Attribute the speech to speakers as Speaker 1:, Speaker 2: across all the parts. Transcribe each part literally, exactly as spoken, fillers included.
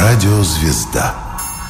Speaker 1: Радиозвезда.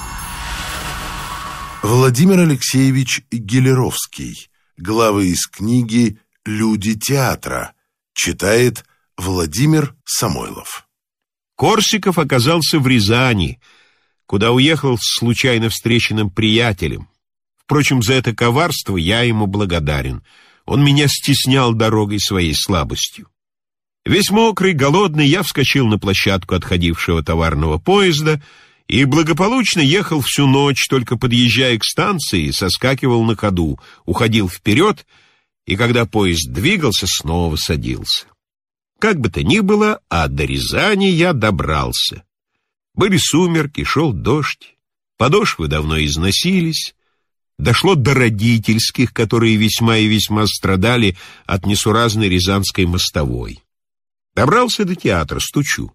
Speaker 1: Владимир Алексеевич Гелеровский. Главы из книги «Люди театра». Читает Владимир Самойлов.
Speaker 2: Корсиков оказался в Рязани, куда уехал с случайно встреченным приятелем. Впрочем, за это коварство я ему благодарен. Он меня стеснял дорогой своей слабостью. Весь мокрый, голодный, я вскочил на площадку отходившего товарного поезда и благополучно ехал всю ночь, только подъезжая к станции, соскакивал на ходу, уходил вперед, и когда поезд двигался, снова садился. Как бы то ни было, а до Рязани я добрался. Были сумерки, шел дождь, подошвы давно износились. Дошло до родительских, которые весьма и весьма страдали от несуразной рязанской мостовой. Добрался до театра, стучу.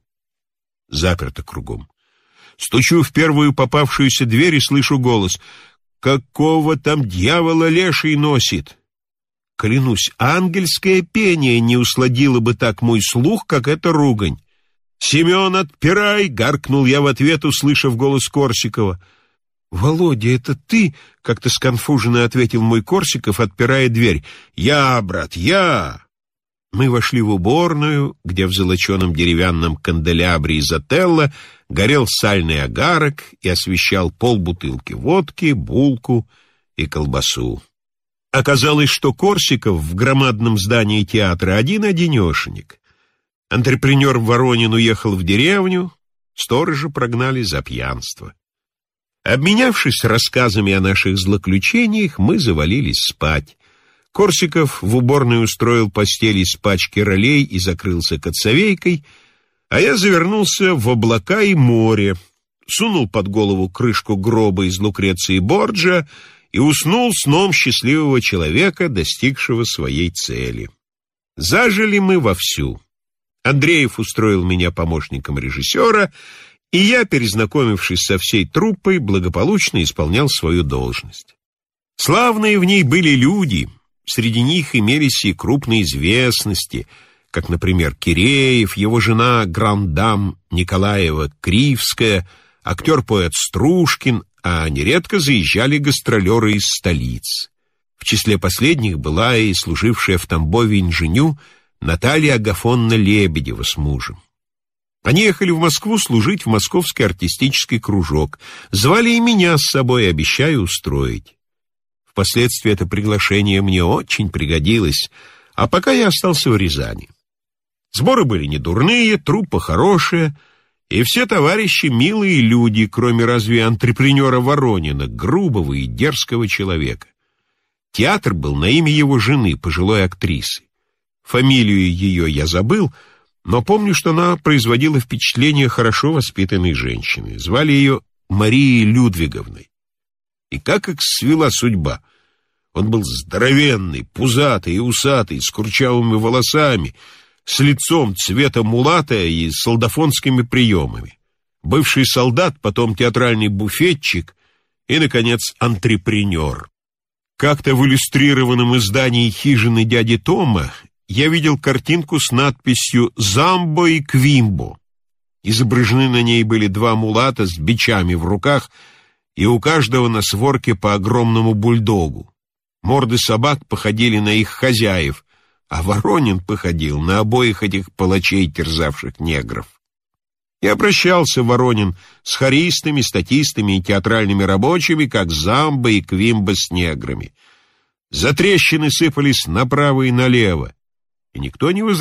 Speaker 2: Заперто кругом. Стучу в первую попавшуюся дверь и слышу голос. «Какого там дьявола леший носит?» Клянусь, ангельское пение не усладило бы так мой слух, как эта ругань. «Семен, отпирай!» — гаркнул я в ответ, услышав голос Корсикова. «Володя, это ты?» — как-то сконфуженно ответил мой Корсиков, отпирая дверь. «Я, брат, я!» Мы вошли в уборную, где в золоченом деревянном канделябре из отелла горел сальный огарок и освещал полбутылки водки, булку и колбасу. Оказалось, что Корсиков в громадном здании театра один-одинешенек. Антрепренер Воронин уехал в деревню, сторожа прогнали за пьянство. Обменявшись рассказами о наших злоключениях, мы завалились спать. Корсиков в уборной устроил постель из пачки ролей и закрылся коцовейкой, а я завернулся в облака и море, сунул под голову крышку гроба из Лукреции Борджиа и уснул сном счастливого человека, достигшего своей цели. Зажили мы вовсю. Андреев устроил меня помощником режиссера, и я, перезнакомившись со всей труппой, благополучно исполнял свою должность. Славные в ней были люди. Среди них имелись и крупные известности, как, например, Киреев, его жена грандам Николаева Кривская, актер-поэт Стружкин, а нередко заезжали гастролеры из столиц. В числе последних была и служившая в Тамбове инженю Наталья Агафонна Лебедева с мужем. Они ехали в Москву служить в московский артистический кружок, звали и меня с собой, обещая устроить. Впоследствии это приглашение мне очень пригодилось, а пока я остался в Рязани. Сборы были не дурные, труппа хорошая, и все товарищи милые люди, кроме разве антрепренера Воронина, грубого и дерзкого человека. Театр был на имя его жены, пожилой актрисы. Фамилию ее я забыл, но помню, что она производила впечатление хорошо воспитанной женщины. Звали ее Марией Людвиговной. И как их свела судьба! Он был здоровенный, пузатый и усатый, с курчавыми волосами, с лицом цвета мулата и солдафонскими приемами. Бывший солдат, потом театральный буфетчик и, наконец, антрепренер. Как-то в иллюстрированном издании «Хижины дяди Тома» я видел картинку с надписью «Замбо и Квимбо». Изображены на ней были два мулата с бичами в руках, и у каждого на сворке по огромному бульдогу. Морды собак походили на их хозяев, а Воронин походил на обоих этих палачей, терзавших негров. И обращался Воронин с хористами, статистами и театральными рабочими, как Замбо и Квимбо с неграми. Затрещины сыпались направо и налево, и никто не возражал.